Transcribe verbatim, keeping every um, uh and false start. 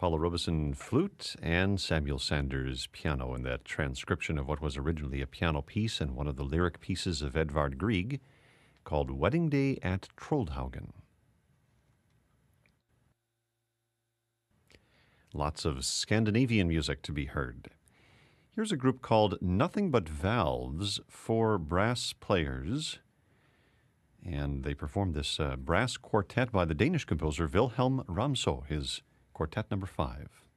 Paula Robeson flute and Samuel Sanders piano in that transcription of what was originally a piano piece and one of the lyric pieces of Edvard Grieg called Wedding Day at Troldhaugen. Lots of Scandinavian music to be heard. Here's a group called Nothing But Valves, four brass players, and they performed this uh, brass quartet by the Danish composer Wilhelm Ramsø, his quartet number five.